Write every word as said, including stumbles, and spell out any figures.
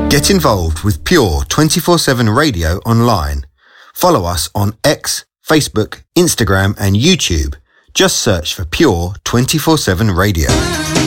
Get involved with Pure twenty-four seven Radio online. Follow us on X, Facebook, Instagram and YouTube. Just search for Pure twenty-four seven Radio.